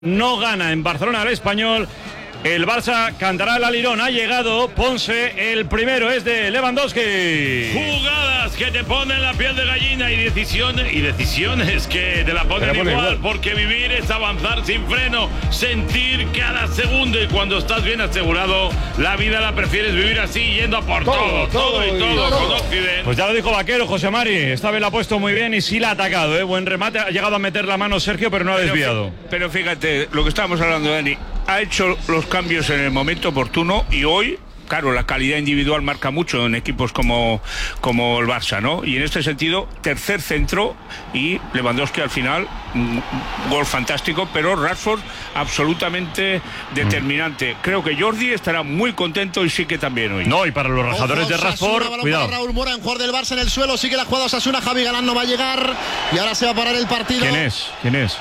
No gana en Barcelona el Español. El Barça cantará el alirón. Ha llegado Ponce. El primero es de Lewandowski. Jugadas que te ponen la piel de gallina y decisiones que te la ponen igual. Porque vivir es avanzar sin freno, sentir cada segundo. Y cuando estás bien asegurado, la vida la prefieres vivir así, yendo a por todo con Occidente. Pues ya lo dijo Vaquero, José Mari. Esta vez la ha puesto muy bien y sí la ha atacado. Buen remate. Ha llegado a meter la mano Sergio, pero no ha desviado. Pero fíjate, lo que estábamos hablando, Dani. Ha hecho los cambios en el momento oportuno y hoy, claro, la calidad individual marca mucho en equipos como el Barça, ¿no? Y en este sentido, tercer centro y Lewandowski al final, gol fantástico, pero Rashford absolutamente determinante. Creo que Jordi estará muy contento y sí que también hoy. No, y para los rajadores de Rashford, cuidado. Raúl Mora, en jugador del Barça en el suelo, sigue la jugada Osasuna, Javi Galán no va a llegar y ahora se va a parar el partido. ¿Quién es?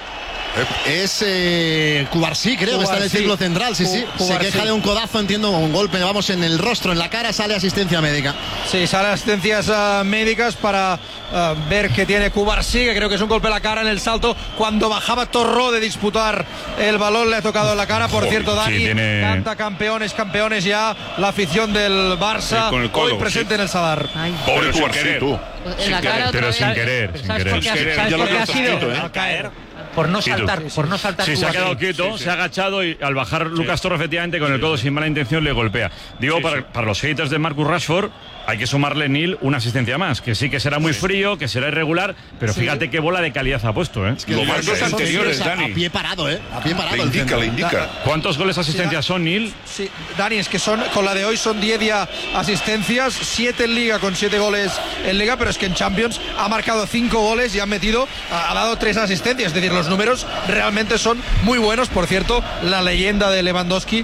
Es Cubarsí, creo que está en el círculo central. Sí. Se queja de un codazo, entiendo, un golpe, vamos, en el rostro, en la cara. Sale asistencia médica. Sí, sale asistencias médicas para ver que tiene Cubarsí, que creo que es un golpe en la cara en el salto. Cuando bajaba Torró de disputar el balón, le ha tocado en la cara. Por cierto, Dani, canta campeones ya la afición del Barça, hoy presente en el Sadar. Pobre Cubarsí, tú. En la cara, pero sin querer. ¿Sabes por qué ha sido? A caer. Por no saltar. Sí, se ha quedado quieto, se ha agachado y al bajar Lucas Torre, efectivamente, con el codo sin mala intención le golpea. Digo, para los haters de Marcus Rashford, hay que sumarle, Neil, una asistencia más, que sí que será muy frío, que será irregular, pero fíjate qué bola de calidad ha puesto, ¿eh? Es que los dos anteriores, Dani. A pie parado, ¿eh? A pie parado. Le indica. ¿Cuántos goles asistencias son, Neil? Sí, Dani, es que con la de hoy son 10 ya asistencias, 7 en Liga con 7 goles en Liga, pero es que en Champions ha marcado 5 goles y ha dado 3 asistencias, es decir, los números realmente son muy buenos. Por cierto, la leyenda de Lewandowski,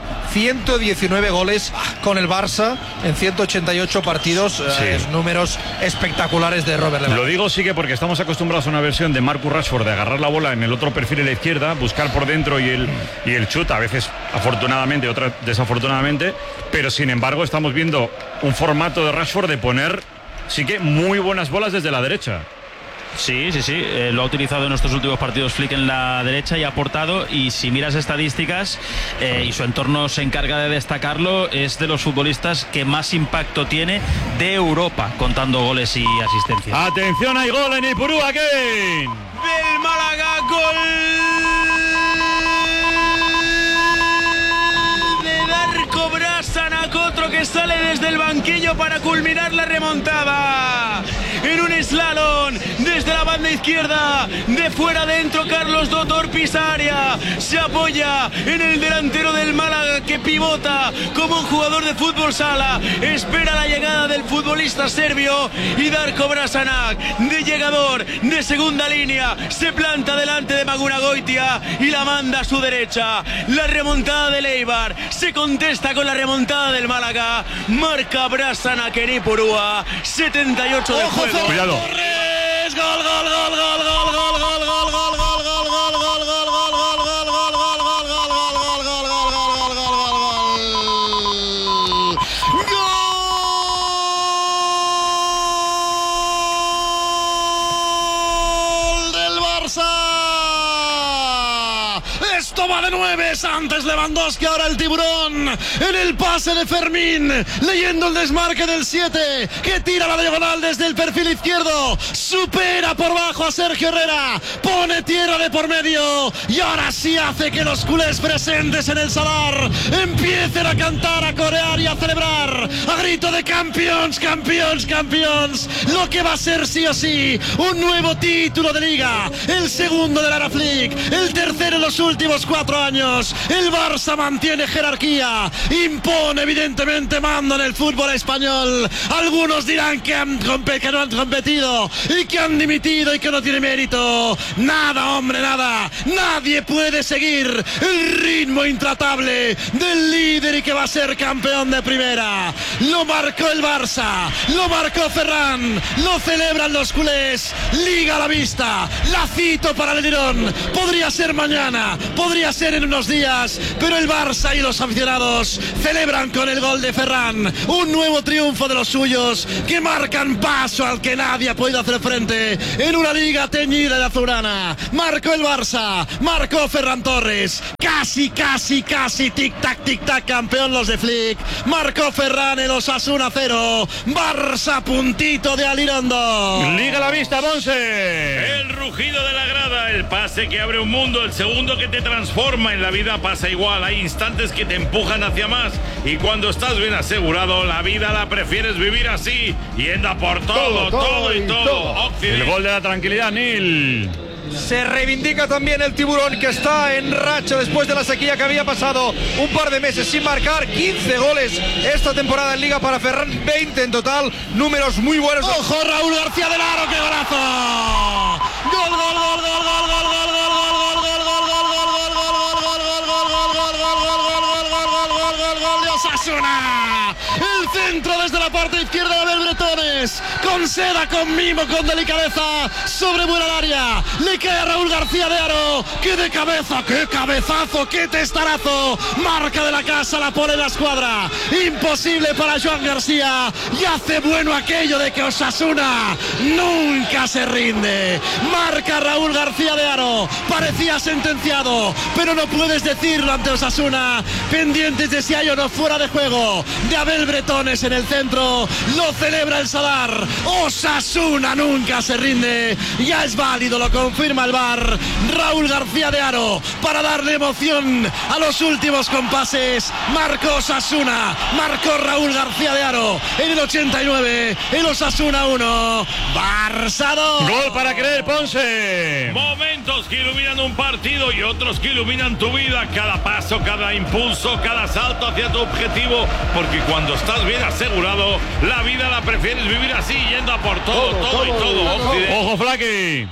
119 goles con el Barça en 188 partidos. Números espectaculares de Robert Lewandowski. Lo digo sí que porque estamos acostumbrados a una versión de Marcus Rashford de agarrar la bola en el otro perfil a la izquierda, buscar por dentro y el chut, a veces afortunadamente, otras desafortunadamente, pero sin embargo estamos viendo un formato de Rashford de poner sí que muy buenas bolas desde la derecha. Sí, lo ha utilizado en estos últimos partidos Flick en la derecha y ha aportado, y si miras estadísticas y su entorno se encarga de destacarlo, es de los futbolistas que más impacto tiene de Europa, contando goles y asistencias. Atención, hay gol en Ipurúa, Kane. Del Málaga, gol de Darko Brasanac, otro que sale desde el banquillo para culminar la remontada. En un slalom desde la banda izquierda, de fuera adentro, Carlos Dotor pisa área, se apoya en el delantero del Málaga, que pivota como un jugador de fútbol sala, espera la llegada del futbolista serbio, y Darko Brasanac, de llegador de segunda línea, se planta delante de Magunagoitia y la manda a su derecha. La remontada del Eibar se contesta con la remontada del Málaga. Marca Brasanac en Ipurúa, 78 de juego. Cuidado. Torres, gol. Esto va de 9, antes Lewandowski, ahora el tiburón, en el pase de Fermín, leyendo el desmarque del 7, que tira la diagonal desde el perfil izquierdo, supera por bajo a Sergio Herrera, pone tierra de por medio, y ahora sí hace que los culés presentes en el Sadar empiecen a cantar, a corear y a celebrar, a grito de campeones, lo que va a ser sí o sí un nuevo título de Liga, el segundo de la Flick, el tercero en los últimos 4 años. El Barça mantiene jerarquía, impone, evidentemente mando en el fútbol español. Algunos dirán que no han competido y que han dimitido y que no tiene mérito. Nada, hombre, nada. Nadie puede seguir el ritmo intratable del líder y que va a ser campeón de primera. Lo marcó el Barça, lo marcó Ferran, lo celebran los culés. Liga a la vista, la cito para el Lirón. Podría ser mañana, podría podría ser en unos días, pero el Barça y los aficionados celebran con el gol de Ferran un nuevo triunfo de los suyos, que marcan paso al que nadie ha podido hacer frente en una liga teñida de azulgrana. Marcó el Barça, marcó Ferran Torres, casi, tic-tac, campeón los de Flick. Marcó Ferran, el Osasuna 0, Barça puntito de Alirondo. Liga la vista, Monse. El rugido de la grada, el pase que abre un mundo, el segundo que te transforma. En la vida pasa igual, hay instantes que te empujan hacia más, y cuando estás bien asegurado, la vida la prefieres vivir así, yendo a por todo y todo. El gol de la tranquilidad, Nil. Se reivindica también el Tiburón, que está en racha después de la sequía que había pasado un par de meses sin marcar. 15 goles esta temporada en Liga para Ferran, 20 en total, números muy buenos. ¡Ojo, Raúl García del Aro, qué golazo! ¡Gol! Osasuna, el centro desde la parte izquierda de Abel Bretones, con seda, con mimo, con delicadeza, sobrevuela el área, le cae a Raúl García de Aro, que de cabeza, qué cabezazo, qué testarazo, marca de la casa, la pone en la escuadra, imposible para Joan García, y hace bueno aquello de que Osasuna nunca se rinde. Marca Raúl García de Aro, parecía sentenciado, pero no puedes decirlo ante Osasuna, pendientes de si hay o no fuera de juego de Abel Bretones en el centro. Lo celebra el Sadar. Osasuna nunca se rinde, ya es válido, lo confirma el VAR. Raúl García de Aro para darle emoción a los últimos compases. Marcó Osasuna, marcó Raúl García de Aro en el 89, el Osasuna 1, Barça 2. Gol para creer, Ponce. Momentos que iluminan un partido y otros que iluminan tu vida. Cada paso, cada impulso, cada salto hacia tu objetivo, porque cuando estás bien asegurado, la vida la prefieres vivir así, yendo a por todo y todo. Ojo, Flaky.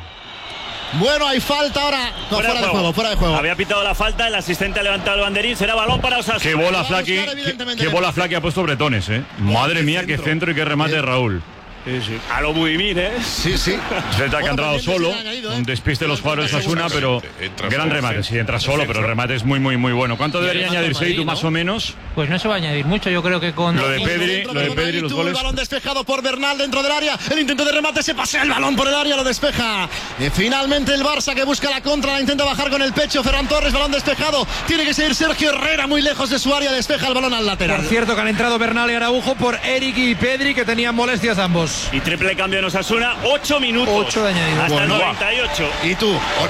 Bueno, hay falta ahora. No, fuera de juego. Había pitado la falta, el asistente ha levantado el banderín, será balón para Osasuna. Qué bola, Flaky. Qué bola, Flaky ha puesto Bretones, Madre mía, qué centro y qué remate de Raúl. Sí. A lo Budimir, Sí. Celta que ha entrado solo, un despiste de los jugadores de Osasuna, pero gran remate. Sí, entra solo, pero el remate es muy bueno. ¿Cuánto debería añadir Seitu, más o menos? Pues no se va a añadir mucho, yo creo que con... Lo de Pedri, los goles. El balón despejado por Bernal dentro del área, el intento de remate, se pasea el balón por el área, lo despeja. Y finalmente el Barça, que busca la contra, la intenta bajar con el pecho. Ferran Torres, balón despejado, tiene que seguir Sergio Herrera muy lejos de su área, despeja el balón al lateral. Por cierto que han entrado Bernal y Araujo por Eric y Pedri, que tenían molestias ambos. Y triple cambio en Osasuna, 8 minutos. 8 de añadido. Hasta el 98. ¿Y tú? 8.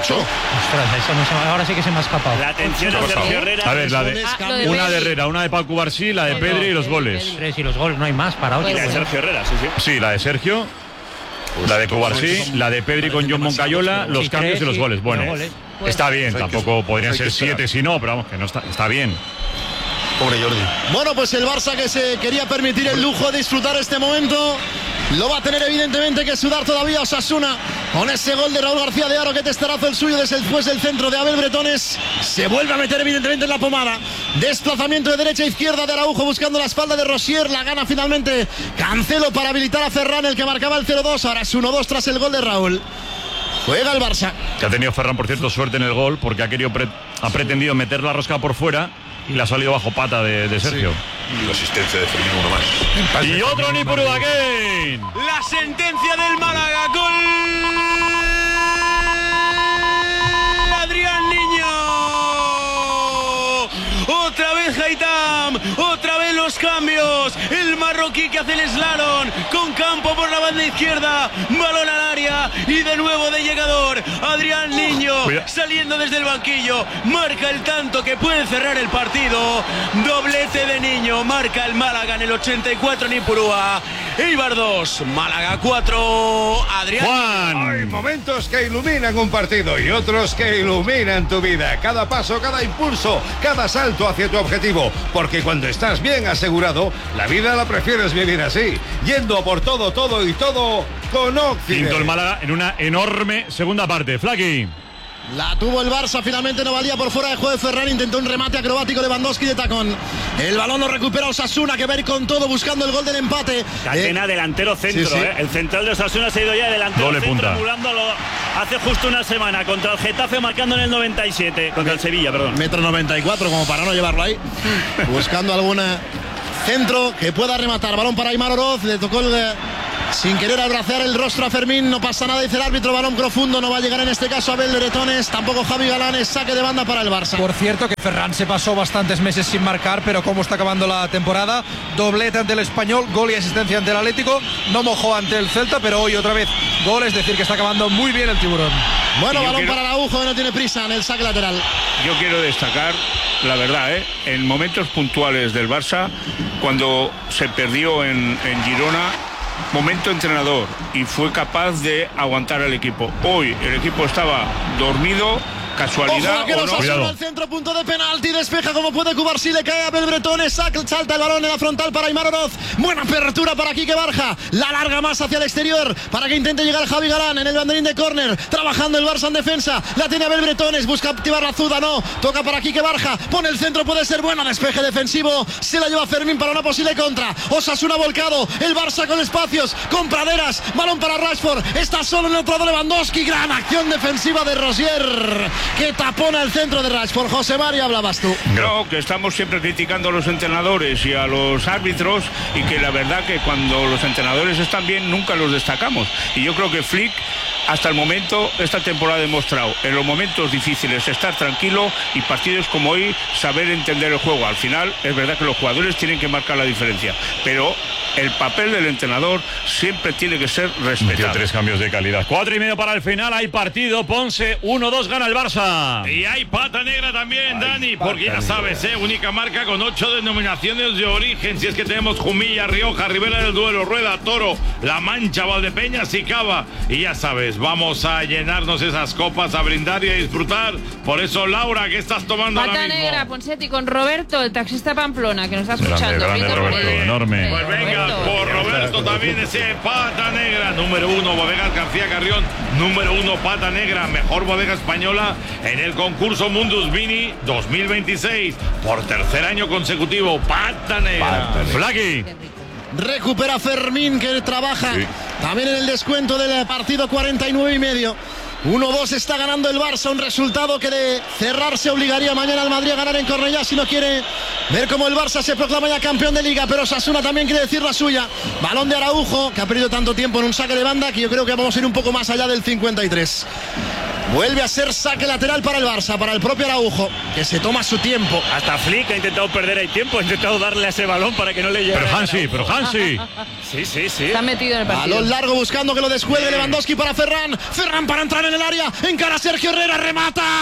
Ostras, ahora sí que se me ha escapado. La atención de Sergio Herrera. A ver, una de Herrera, una de Paco Barsí, la de Pedri y los goles. 3 y los goles, no hay más para 8. Y la de Sergio Herrera, sí. Sí, la de Sergio, la de Cubarsí, la de Pedri con John Moncayola, los cambios y los goles. Bueno, está bien, tampoco podrían ser 7 si no, pero vamos, que no está bien. Pobre Jordi. Bueno, pues el Barça, que se quería permitir el lujo de disfrutar este momento, lo va a tener evidentemente que sudar todavía Osasuna con ese gol de Raúl García de Aro. Que testarazo el suyo después del centro de Abel Bretones. Se vuelve a meter evidentemente en la pomada. Desplazamiento de derecha a izquierda de Araujo buscando la espalda de Rosier. La gana finalmente Cancelo para habilitar a Ferran, el que marcaba el 0-2. Ahora es 1-2 tras el gol de Raúl. Juega el Barça. Que ha tenido Ferran, por cierto, suerte en el gol, porque ha pretendido meter la rosca por fuera y le ha salido bajo pata de Sergio. Sí. Y la asistencia de Fermín, uno más. Y otro Nipuru again. La sentencia del Málaga, gol Adrián Niño. Otra vez Haitham, otra vez los cambios. El marroquí que hace el slalom con Campo por la banda izquierda, balón al área y de nuevo de llegador Adrián Niño, saliendo desde el banquillo, marca el tanto que puede cerrar el partido. Doblete de Niño, marca el Málaga en el 84 en Ipurúa. Eibar 2, Málaga 4, Adrián. Juan. Hay momentos que iluminan un partido y otros que iluminan tu vida. Cada paso, cada impulso, cada salto hacia tu objetivo. Porque cuando estás bien asegurado, la vida la prefieres vivir así, yendo por todo y todo con Occident. Quinto el Málaga en una enorme segunda parte. Flaky. La tuvo el Barça, finalmente no valía por fuera de juego de Ferran, intentó un remate acrobático Lewandowski de tacón. El balón lo recupera Osasuna, que va a ir con todo buscando el gol del empate. Catena delantero centro, sí. El central de Osasuna se ha ido ya de delantero Doble centro, punta. emulándolo hace justo una semana contra el Getafe, marcando en el 97, contra el Sevilla, perdón. 1,94 m, como para no llevarlo ahí. Buscando algún centro que pueda rematar. Balón para Aimar Oroz, le tocó sin querer abrazar el rostro a Fermín, no pasa nada, dice el árbitro, balón profundo, no va a llegar en este caso Abel Bretones, tampoco Javi Galán, es saque de banda para el Barça. Por cierto que Ferran se pasó bastantes meses sin marcar, pero cómo está acabando la temporada, doblete ante el Español, gol y asistencia ante el Atlético, no mojó ante el Celta, pero hoy otra vez gol, es decir que está acabando muy bien el Tiburón. Bueno, balón para Araujo, que no tiene prisa en el saque lateral. Yo quiero destacar, la verdad, en momentos puntuales del Barça, cuando se perdió en Girona, momento entrenador, y fue capaz de aguantar al equipo. Hoy el equipo estaba dormido, casualidad Ojo, que o no. Osasuna al centro, punto de penalti, despeja como puede Cubarsí, le cae a Abel Bretones, salta el balón en la frontal para Aimar Oroz, buena apertura para Quique Barja, la larga más hacia el exterior para que intente llegar Javi Galán en el banderín de córner, trabajando el Barça en defensa, la tiene Abel Bretones, busca activar la Zuda, no, toca para Quique Barja, pone el centro, puede ser bueno, despeje defensivo, se la lleva Fermín para una posible contra, Osasuna volcado, el Barça con espacios, con praderas, balón para Rashford, está solo en el otro Lewandowski, gran acción defensiva de Rosier, que tapona el centro de Rashford. José María, hablabas tú. No, que estamos siempre criticando a los entrenadores y a los árbitros, y que la verdad que cuando los entrenadores están bien nunca los destacamos, y yo creo que Flick hasta el momento esta temporada ha demostrado en los momentos difíciles estar tranquilo, y partidos como hoy saber entender el juego. Al final es verdad que los jugadores tienen que marcar la diferencia, pero el papel del entrenador siempre tiene que ser respetado. 3 cambios de calidad. 4:30 para el final, hay partido, Ponce 1-2, gana el Barça. Y hay pata negra también, Dani, porque ya sabes, única marca con 8 denominaciones de origen. Si es que tenemos Jumilla, Rioja, Ribera del Duero, Rueda, Toro, La Mancha, Valdepeñas y Cava. Y ya sabes, vamos a llenarnos esas copas, a brindar y a disfrutar. Por eso, Laura, ¿qué estás tomando Pata ahora mismo? negra, Ponsetti, con Roberto, el taxista Pamplona, que nos está escuchando. Grande Roberto, enorme. Pues venga, por Roberto también ese pata negra. Número 1, Bodegas García Carrión. Número 1, pata negra, mejor bodega española en el concurso Mundus Vini 2026. Por tercer año consecutivo, pata negra. Flaqui. Recupera Fermín, que trabaja también en el descuento del partido, 49,5. 1-2 está ganando el Barça, un resultado que de cerrarse obligaría mañana al Madrid a ganar en Cornellá si no quiere ver cómo el Barça se proclama ya campeón de Liga, pero Osasuna también quiere decir la suya. Balón de Araujo, que ha perdido tanto tiempo en un saque de banda que yo creo que vamos a ir un poco más allá del 53. Vuelve a ser saque lateral para el Barça, para el propio Araujo, que se toma su tiempo. Hasta Flick ha intentado perder ahí tiempo, ha intentado darle a ese balón para que no le llegue. Pero Hansi. Sí. Está metido en el partido. Balón largo buscando que lo descuelgue Lewandowski para Ferran. Ferran para entrar en el área. Encara Sergio Herrera, remata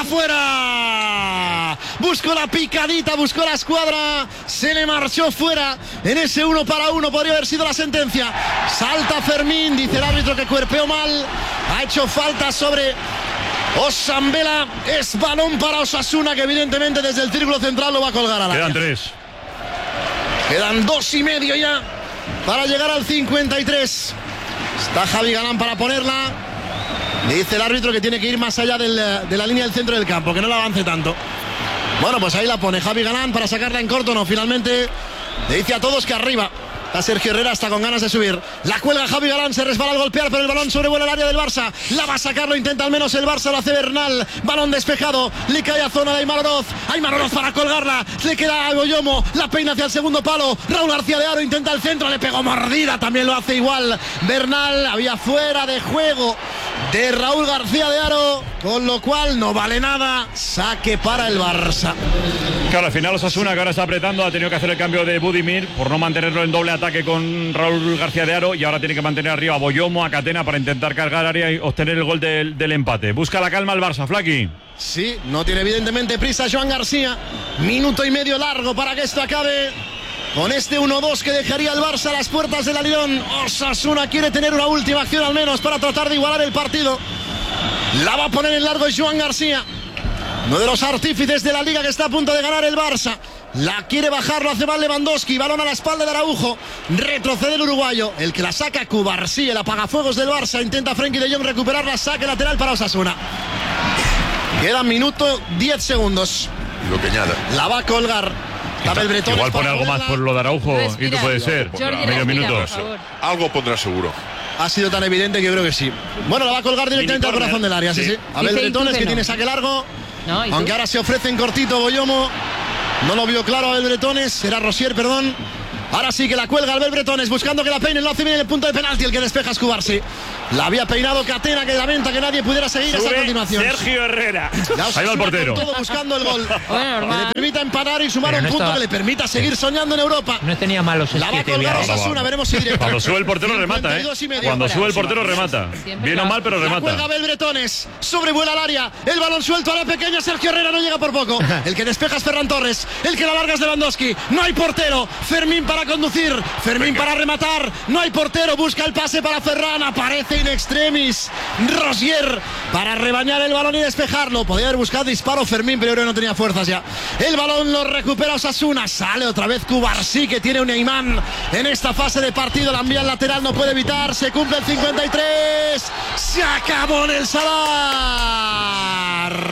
afuera. Buscó la picadita, buscó la escuadra. Se le marchó fuera. En ese 1-1 podría haber sido la sentencia. Salta Fermín, dice el árbitro que cuerpeó mal. Ha hecho falta sobre Osambela. Es balón para Osasuna, que evidentemente desde el círculo central lo va a colgar a la. Quedan 3. Quedan 2,5 ya para llegar al 53. Está Javi Galán para ponerla. Dice el árbitro que tiene que ir más allá de la línea del centro del campo, que no la avance tanto. Bueno, pues ahí la pone Javi Galán para sacarla en corto. No, finalmente le dice a todos que arriba. A Sergio Herrera está con ganas de subir. La cuelga Javi Galán, se resbala al golpear, pero el balón sobrevuela el área del Barça. La va a sacar, lo intenta al menos el Barça, lo hace Bernal. Balón despejado, le cae a zona de Aimar Oroz. Aimar Oroz para colgarla, le queda a Boyomo, la peina hacia el segundo palo. Raúl García de Aro intenta el centro, le pegó mordida, también lo hace igual Bernal. Había fuera de juego de Raúl García de Aro, con lo cual no vale nada. Saque para el Barça. Claro, al final Osasuna, que ahora está apretando, ha tenido que hacer el cambio de Budimir por no mantenerlo en doble ataque con Raúl García de Aro, y ahora tiene que mantener arriba a Boyomo, a Catena, para intentar cargar área y obtener el gol del empate. Busca la calma el Barça, Flaqui. Sí, no tiene evidentemente prisa Joan García. 1,5 minutos largo para que esto acabe con este 1-2 que dejaría el Barça a las puertas del Alirón. Osasuna quiere tener una última acción al menos para tratar de igualar el partido. La va a poner en largo Joan García, uno de los artífices de la liga, que está a punto de ganar el Barça. La quiere bajar, lo hace mal Lewandowski. Balón a la espalda de Araujo. Retrocede el uruguayo. El que la saca, Cubarsí, el apagafuegos del Barça. Intenta Frenkie de Jong recuperarla. Saque lateral para Osasuna. Queda minuto 10 segundos. Y lo que añada. La va a colgar. Abel Bretones. Igual pone algo más por lo de Araujo y tú puede ser. Medio minuto. Algo pondrá seguro. Ha sido tan evidente que yo creo que sí. Bueno, la va a colgar directamente al corazón del área, sí. Abel Bretones, que tiene saque largo. No, aunque ahora se ofrece en cortito Boyomo. No lo vio claro Abel Bretones. Era Rosier, perdón. Ahora sí que la cuelga Abel Bretones, buscando que la peine. Lo hace bien en el punto de penalti. El que despeja es Cubarsi. La había peinado Catena, que lamenta que nadie pudiera seguir esa continuación. Sergio Herrera. Ahí va el portero. Todo buscando el gol. Que le permita emparar y sumar un punto que le permita seguir soñando en Europa. No tenía malos. La va a colgar Osasuna, veremos si directo. Cuando sube el portero remata, Cuando sube el portero remata. Bien o mal, pero remata. La cuelga Abel Bretones, sobrevuela al área. El balón suelto a la pequeña. Sergio Herrera no llega por poco. El que despeja es Ferran Torres. El que la larga es Lewandowski. No hay portero. Fermín para conducir. Fermín para rematar. No hay portero. Busca el pase para Ferran. Aparece in extremis Rosier para rebañar el balón y despejarlo. Podía haber buscado disparo Fermín, pero yo creo que no tenía fuerzas ya. El balón lo recupera Osasuna. Sale otra vez Cubarsi, que tiene un imán en esta fase de partido. La envía al lateral, no puede evitar. Se cumple el 53. Se acabó en el Sadar.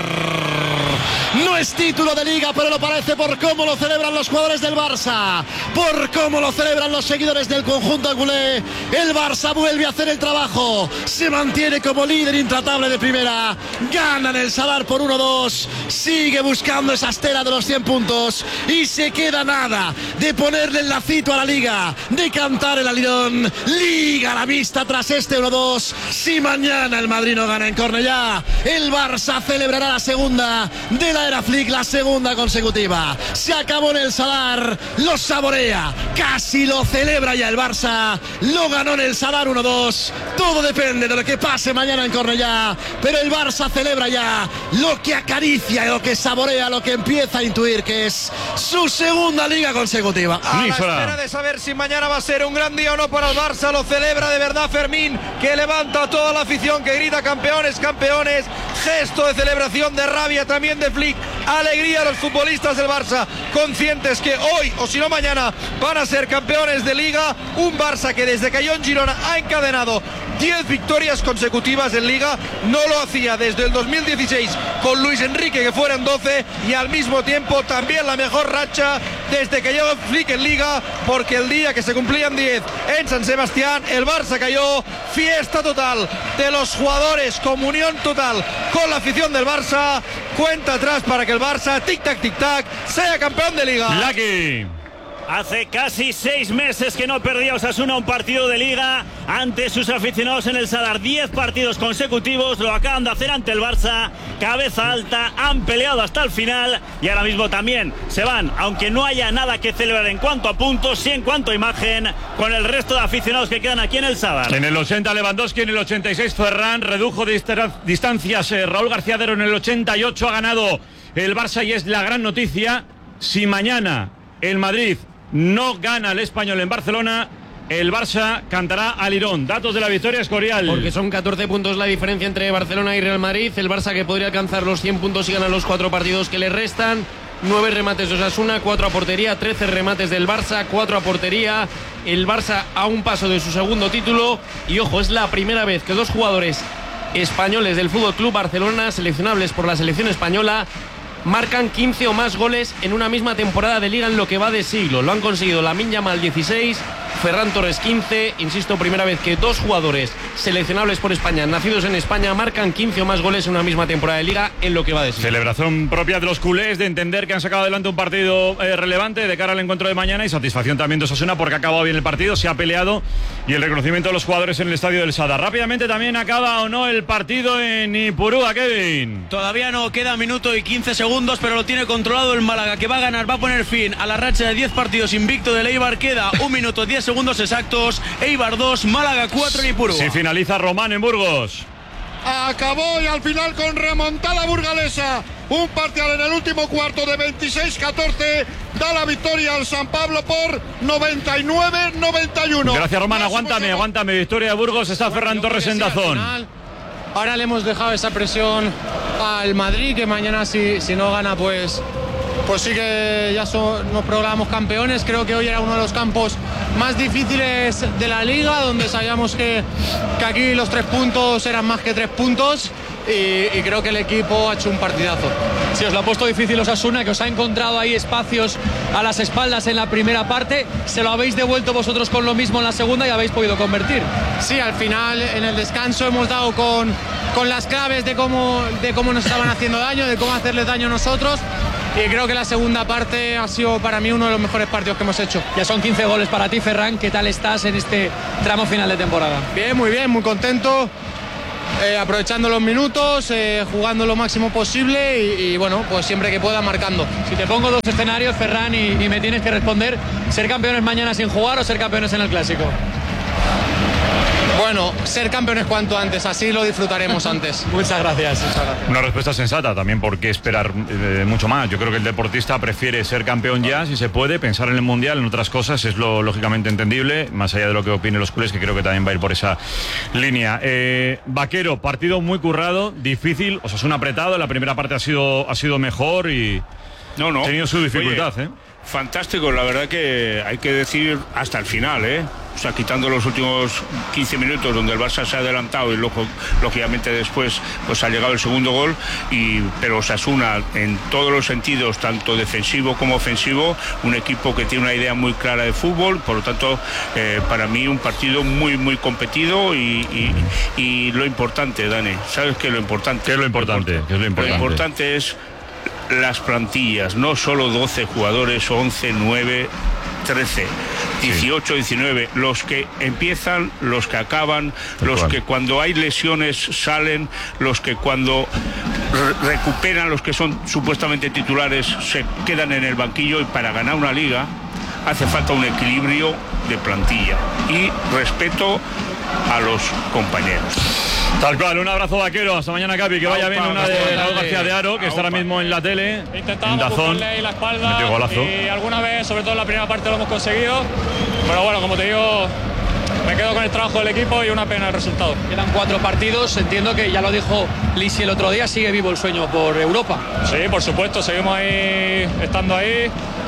No es título de liga, pero lo parece por cómo lo celebran los jugadores del Barça, por cómo lo celebran los seguidores del conjunto culé. El Barça vuelve a hacer el trabajo, se mantiene como líder intratable de primera, gana en el Sadar por 1-2, sigue buscando esa estela de los 100 puntos y se queda nada de ponerle el lacito a la liga, de cantar el alidón. Liga a la vista tras este 1-2. Si mañana el Madrid no gana en Cornellá, el Barça celebrará la segunda de la era Flick, la segunda consecutiva. Se acabó en el Sadar, lo saborea, casi lo celebra ya el Barça. Lo ganó en el Sadar 1-2. Todo depende de lo que pase mañana en Cornellá, pero el Barça celebra ya lo que acaricia, lo que saborea, lo que empieza a intuir que es su segunda liga consecutiva. A la espera de saber si mañana va a ser un gran día o no para el Barça, lo celebra de verdad Fermín, que levanta a toda la afición, que grita campeones, campeones. Gesto de celebración, de rabia también de Flick. Alegría a los futbolistas del Barça, conscientes que hoy o si no mañana van a ser campeones de liga. Un Barça que desde que cayó en Girona ha encadenado 10 victorias consecutivas en liga. No lo hacía desde el 2016 con Luis Enrique, que fueron 12, y al mismo tiempo también la mejor racha desde que llegó Flick en liga, porque el día que se cumplían 10 en San Sebastián el Barça cayó. Fiesta total de los jugadores, comunión total con la afición del Barça. Cuenta atrás para que el Barça, tic-tac, sea campeón de liga. Lucky. Hace casi 6 meses que no perdía Osasuna un partido de liga ante sus aficionados en el Sadar. 10 partidos consecutivos, lo acaban de hacer ante el Barça. Cabeza alta, han peleado hasta el final y ahora mismo también se van, aunque no haya nada que celebrar en cuanto a puntos, sí en cuanto a imagen, con el resto de aficionados que quedan aquí en el Sadar. En el 80 Lewandowski, en el 86 Ferran, redujo distancias Raúl García Dero, en el 88 ha ganado el Barça y es la gran noticia. Si mañana el Madrid no gana el Español en Barcelona, el Barça cantará al Lirón. Datos de la victoria, Escorial. Porque son 14 puntos la diferencia entre Barcelona y Real Madrid. El Barça que podría alcanzar los 100 puntos si gana los 4 partidos que le restan. 9 remates de Osasuna, 4 a portería, 13 remates del Barça, 4 a portería. El Barça a un paso de su segundo título. Y ojo, es la primera vez que 2 jugadores españoles del FC Barcelona, seleccionables por la selección española, marcan 15 o más goles en una misma temporada de liga en lo que va de siglo. Lo han conseguido Lamine Yamal 16, Ferran Torres 15. Insisto, primera vez que 2 jugadores seleccionables por España, nacidos en España, marcan 15 o más goles en una misma temporada de liga en lo que va de siglo. Celebración propia de los culés, de entender que han sacado adelante un partido relevante de cara al encuentro de mañana, y satisfacción también de Osasuna porque ha acabado bien el partido, se ha peleado, y el reconocimiento de los jugadores en el estadio del Sadar. Rápidamente también, ¿acaba o no el partido en Ipurúa, Kevin? Todavía no, queda minuto y 15 segundos, pero lo tiene controlado el Málaga, que va a ganar, va a poner fin a la racha de 10 partidos invicto del Eibar. Queda 1 minuto 10 segundos exactos. Eibar 2, Málaga 4 en Ipurúa. Si finaliza Román en Burgos. Acabó y al final con remontada burgalesa. Un parcial en el último cuarto de 26-14 da la victoria al San Pablo por 99-91. Gracias, Román. Aguántame. Victoria de Burgos. Está Ferran Torres en Dazón. Ahora le hemos dejado esa presión al Madrid, que mañana si no gana pues pues sí que ya nos proclamamos campeones. Creo que hoy era uno de los campos más difíciles de la liga, donde sabíamos que aquí los 3 puntos eran más que 3 puntos. Y creo que el equipo ha hecho un partidazo. Sí, os lo ha puesto difícil Osasuna, que os ha encontrado ahí espacios a las espaldas en la primera parte. Se lo habéis devuelto vosotros con lo mismo en la segunda y habéis podido convertir. Sí, al final en el descanso hemos dado con las claves de cómo nos estaban haciendo daño, de cómo hacerles daño a nosotros. Y creo que la segunda parte ha sido para mí uno de los mejores partidos que hemos hecho. Ya son 15 goles para ti, Ferran. ¿Qué tal estás en este tramo final de temporada? Bien, muy contento. Aprovechando los minutos, jugando lo máximo posible y bueno, pues siempre que pueda marcando. Si te pongo 2 escenarios, Ferran, y me tienes que responder, ¿ser campeones mañana sin jugar o ser campeones en el Clásico? Bueno, ser campeones cuanto antes, así lo disfrutaremos antes. Muchas gracias. Una respuesta sensata, también por qué esperar mucho más. Yo creo que el deportista prefiere ser campeón ya, si se puede, pensar en el Mundial, en otras cosas, es lo lógicamente entendible, más allá de lo que opinen los culés, que creo que también va a ir por esa línea. Vaquero, partido muy currado, difícil, Osasuna apretado, la primera parte ha sido mejor y ha tenido su dificultad. Oye, fantástico, la verdad que hay que decir hasta el final, o sea, quitando los últimos 15 minutos donde el Barça se ha adelantado y luego, lógicamente después pues ha llegado el segundo gol, pero Osasuna en todos los sentidos, tanto defensivo como ofensivo, un equipo que tiene una idea muy clara de fútbol, por lo tanto para mí un partido muy competido y lo importante, Dani, ¿sabes qué es lo importante? ¿Qué es lo importante? Lo importante es las plantillas, no solo 12 jugadores, 11, 9, 13, 18, 19, los que empiezan, los que acaban, los que cuando hay lesiones salen, los que cuando recuperan, los que son supuestamente titulares se quedan en el banquillo, y para ganar una liga hace falta un equilibrio de plantilla y respeto a los compañeros. Tal cual, un abrazo, Vaquero, hasta mañana, Capi, que vaya bien. Una de Raúl García de Aro, que está ahora mismo en la tele, en Dazón, la espalda, metió golazo. Y alguna vez, sobre todo en la primera parte, lo hemos conseguido, pero bueno, como te digo, me quedo con el trabajo del equipo y una pena el resultado. Quedan 4 partidos, entiendo que ya lo dijo Lisi el otro día, sigue vivo el sueño por Europa. Sí, por supuesto, seguimos ahí, estando ahí.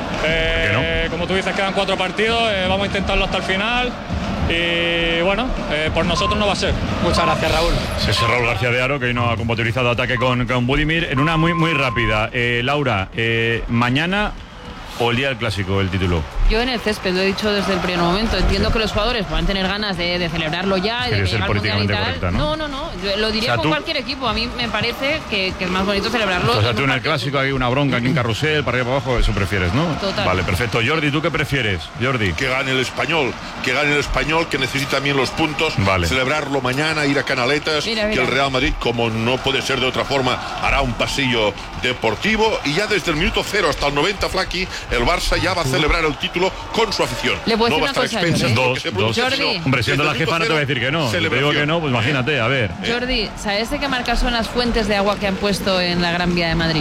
Como tú dices, quedan 4 partidos, vamos a intentarlo hasta el final. Y bueno, por nosotros no va a ser. Muchas gracias, Raúl. Es Raúl García de Aro, que hoy no ha compatibilizado ataque con Budimir. En una muy rápida, Laura, mañana o el día del Clásico, el título. Yo en el césped, lo he dicho desde el primer momento. Entiendo que los jugadores van a tener ganas de celebrarlo ya. Quiere ser políticamente correcta, ¿no? No. Yo lo diría con cualquier equipo. A mí me parece que es más bonito celebrarlo. O sea, tú en el Clásico hay una bronca aquí en Carrusel, para arriba para abajo, eso prefieres, ¿no? Total. Vale, perfecto. Jordi, ¿tú qué prefieres? Jordi. Que gane el Español, que necesita también los puntos. Vale. Celebrarlo mañana, ir a Canaletas, mira. que el Real Madrid, como no puede ser de otra forma, hará un pasillo deportivo, y ya desde el minuto 0 hasta el 90, Flaqui, el Barça ya va a celebrar el título con su afición. Le puedo no decir va a estar una cosa, expensas Dos. Jordi. Hombre, siendo la jefa no te voy a decir que no. Si te digo que no, pues imagínate, a ver. Jordi, ¿sabes de qué marca son las fuentes de agua que han puesto en la Gran Vía de Madrid?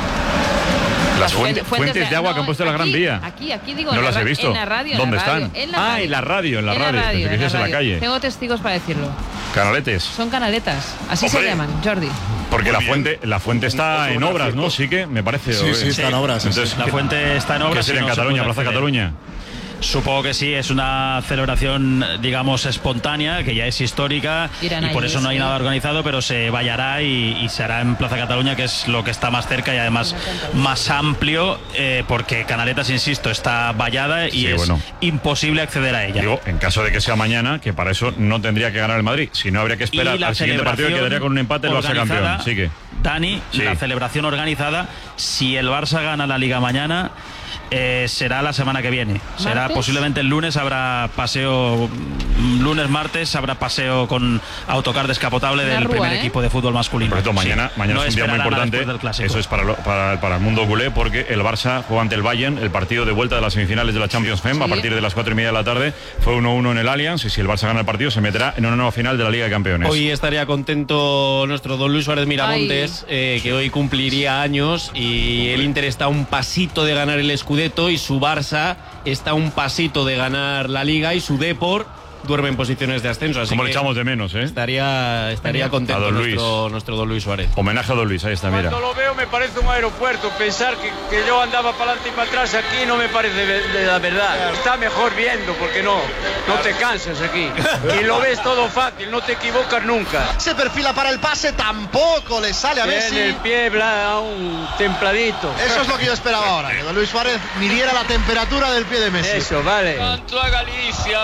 Las fuentes de agua que han puesto en la Gran Vía. Aquí digo. No las he visto. En la radio. ¿Dónde están? En la radio. En la radio. Pensé que dices en la calle. Tengo testigos para decirlo. Canaletes. Son canaletas. Así se llaman, Jordi. Porque la fuente está en obras, ¿no? Sí que me parece. Sí, está en obras. Entonces, la fuente está en obras. ¿Qué sería en Cataluña, Plaza Cataluña? Supongo que sí, es una celebración, digamos, espontánea, que ya es histórica, y por eso no hay nada organizado, pero se vallará y se hará en Plaza Cataluña, que es lo que está más cerca y además más amplio, porque Canaletas, insisto, está vallada y es imposible acceder a ella. Digo, en caso de que sea mañana, que para eso no tendría que ganar el Madrid, si no habría que esperar al siguiente partido, quedaría con un empate el Barça campeón. Sigue. Dani, la celebración organizada, si el Barça gana la Liga mañana, será la semana que viene. Será posiblemente el lunes, habrá paseo, lunes-martes habrá paseo con autocar descapotable del primer equipo de fútbol masculino. Por cierto, mañana no es un día muy importante. Eso es para el mundo culé, porque el Barça juega ante el Bayern, el partido de vuelta de las semifinales de la Champions League, a partir de las 4:30 de la tarde. Fue 1-1 en el Allianz, y si el Barça gana el partido se meterá en una nueva final de la Liga de Campeones. Hoy estaría contento nuestro don Luis Suárez Miramontes, que hoy cumpliría años, y el Inter está a un pasito de ganar el Scudetto y su Barça está a un pasito de ganar la Liga, y su Depor duerme en posiciones de ascenso. Así como que le echamos de menos, ¿eh? Estaría contento Don Luis. nuestro Don Luis Suárez. Homenaje a Don Luis, ahí está, mira. Cuando lo veo me parece un aeropuerto. Pensar que yo andaba para adelante y para atrás aquí no me parece de la verdad. Está mejor viendo porque no te cansas aquí. Y lo ves todo fácil, no te equivocas nunca. Se perfila para el pase, tampoco le sale a Messi. Tiene el pie un templadito. Eso es lo que yo esperaba ahora, que Don Luis Suárez midiera la temperatura del pie de Messi. Eso, vale. Canto a Galicia,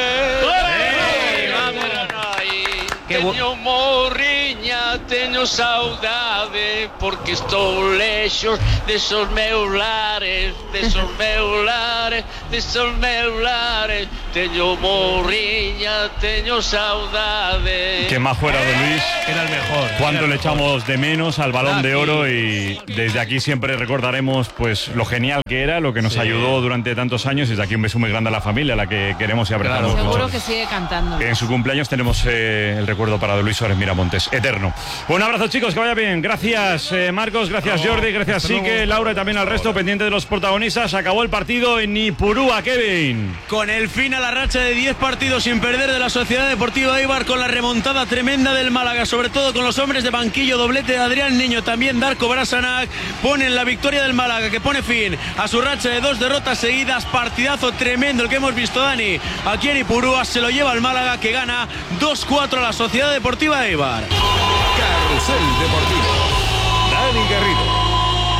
Teño morriña, teño saudade, porque estou lexos desos meus lares, teño morriña, teño saudade. Que más fuera de Luis. Era el mejor. Cuánto le echamos de menos al Balón de Oro, y desde aquí siempre recordaremos pues lo genial que era, lo que nos ayudó durante tantos años. Desde aquí un beso muy grande a la familia, a la que queremos y abrazamos. Seguro que sigue cantando. En su cumpleaños tenemos el recuerdo para Don Luis Suárez Miramontes, eterno. Un abrazo, chicos, que vaya bien. Gracias, Marcos, gracias, Jordi, gracias, Sique, Laura, y también al resto, pendiente de los protagonistas. Acabó el partido en Ipurúa, Kevin. Con el fin a la racha de 10 partidos sin perder de la Sociedad Deportiva Eibar, con la remontada tremenda del Málaga, sobre todo con los hombres de banquillo, doblete de Adrián Niño, también Darko Brasanac, ponen la victoria del Málaga, que pone fin a su racha de 2 derrotas seguidas. Partidazo tremendo el que hemos visto, Dani, aquí en Ipurúa. Se lo lleva el Málaga, que gana 2-4 a la Sociedad Deportiva Eibar. Carrusel Deportivo. Dani Garrido.